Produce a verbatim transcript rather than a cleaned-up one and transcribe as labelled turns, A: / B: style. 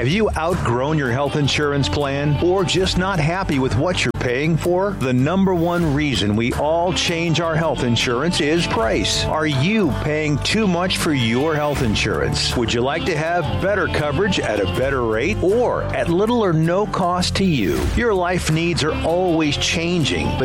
A: Have you outgrown your health insurance plan or just not happy with what you're paying for? The number one reason we all change our health insurance is price. Are you paying too much for your health insurance? Would you like to have better coverage at a better rate or at little or no cost to you? Your life needs are always changing, but